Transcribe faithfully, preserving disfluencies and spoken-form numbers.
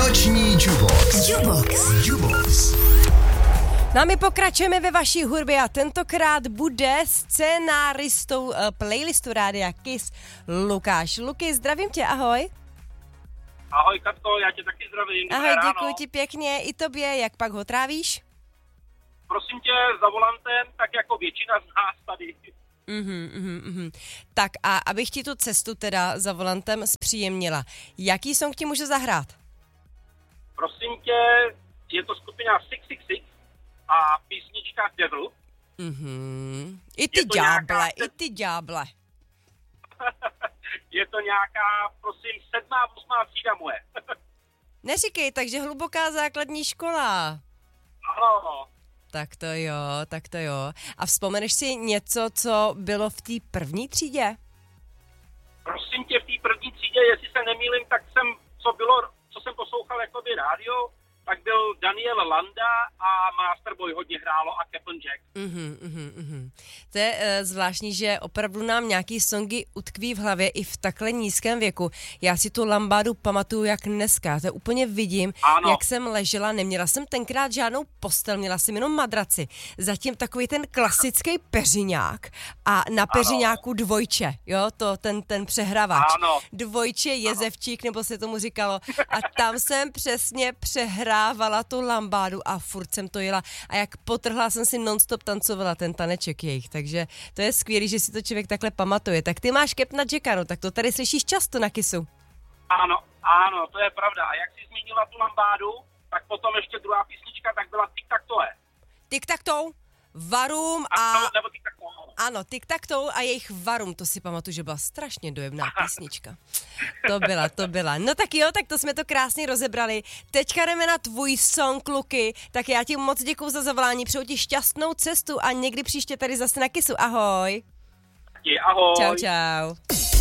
Noční Jukebox. Jukebox. Jukebox. No a my pokračujeme ve vaší hudbě a tentokrát bude scénáristou uh, playlistu Rádia Kiss Lukáš. Luky, zdravím tě, ahoj. Ahoj Katko, já tě taky zdravím. Ahoj, děkuji ti pěkně, i tobě, jak pak ho trávíš? Prosím tě, za volantem, tak jako většina z nás tady. Uhum, uhum, uhum. Tak a abych ti tu cestu teda za volantem zpříjemnila, jaký song ti můžu zahrát? Prosím tě, je to skupina šest set šedesát šest a písnička Devil. Mhm. I ty ďáble, nějaká... i ty ďáble. Je to nějaká, prosím, sedmá, osmá třída moje. Neříkej, takže hluboká základní škola. Ano. Tak to jo, tak to jo. A vzpomeneš si něco, co bylo v té první třídě? Prosím tě, v té první třídě, jestli se nemýlím, tak jsem, co bylo, co jsem poslouchal jakoby rádio, tak byl Daniel Landa a Masterboy hodně hrálo a Captain Jack. Uhum, uhum, uhum. To je uh, zvláštní, že opravdu nám nějaký songy utkví v hlavě i v takhle nízkém věku. Já si tu lambádu pamatuju jak dneska. To úplně vidím, ano. Jak jsem ležela. Neměla jsem tenkrát žádnou postel, měla jsem jenom madraci. Zatím takový ten klasický peřiňák a na peřiňáku dvojče, jo, to ten, ten přehrávač. Ano. Dvojče jezevčík, nebo se tomu říkalo. A tam jsem přesně přehrávala tu lambádu a furt jsem to jela. A jak potrhla jsem si non-stop tancovala ten taneček jejich, takže to je skvělý, že si to člověk takhle pamatuje. Tak ty máš Captaina Jacka, no, tak to tady slyšíš často na Kissu. Ano, ano, to je pravda. A jak jsi zmínila tu lambádu, tak potom ještě druhá písnička, tak byla Tic Tac Toe. Tic Tac Toe, Varum a... a nebo Tic Tac Toe. Ano, Tic Tac Toe a jejich Varum, to si pamatuju, že byla strašně dojemná písnička. To byla, to byla. No tak jo, tak to jsme to krásně rozebrali. Teďka jdeme na tvůj song, Luky, tak já ti moc děkuju za zavolání, přeju ti šťastnou cestu a někdy příště tady zase na Kissu. Ahoj. Ahoj. Čau, čau.